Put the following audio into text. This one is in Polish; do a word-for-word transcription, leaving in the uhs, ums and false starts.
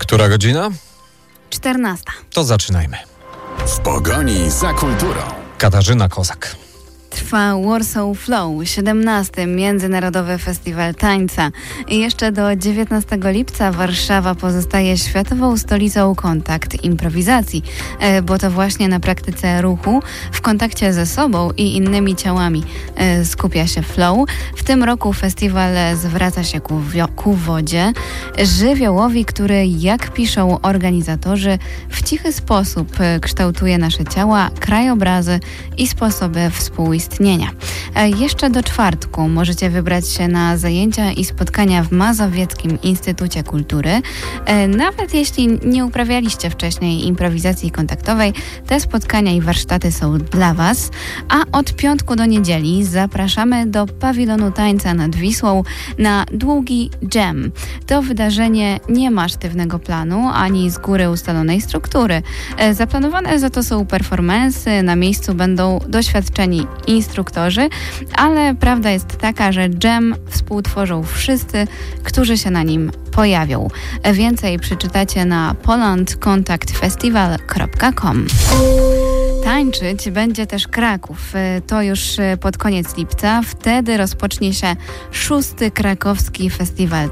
Która godzina? czternasta. To zaczynajmy. W pogoni za kulturą. Katarzyna Kozak. Trwa Warsaw Flow, siedemnasty Międzynarodowy Festiwal Tańca. I jeszcze do dziewiętnastego lipca Warszawa pozostaje światową stolicą kontakt improwizacji, bo to właśnie na praktyce ruchu, w kontakcie ze sobą i innymi ciałami skupia się flow. W tym roku festiwal zwraca się ku, wio- ku wodzie, żywiołowi, który, jak piszą organizatorzy, w cichy sposób kształtuje nasze ciała, krajobrazy i sposoby współistnienia. Istnienia. Jeszcze do czwartku możecie wybrać się na zajęcia i spotkania w Mazowieckim Instytucie Kultury. Nawet jeśli nie uprawialiście wcześniej improwizacji kontaktowej, te spotkania i warsztaty są dla Was. A od piątku do niedzieli zapraszamy do pawilonu tańca nad Wisłą na długi jam. To wydarzenie nie ma sztywnego planu ani z góry ustalonej struktury. Zaplanowane za to są performansy, na miejscu będą doświadczeni instruktorzy, ale prawda jest taka, że jam współtworzą wszyscy, którzy się na nim pojawią. Więcej przeczytacie na poland contact festival kropka com. Tańczyć będzie też Kraków. To już pod koniec lipca. Wtedy rozpocznie się szósty Krakowski Festiwal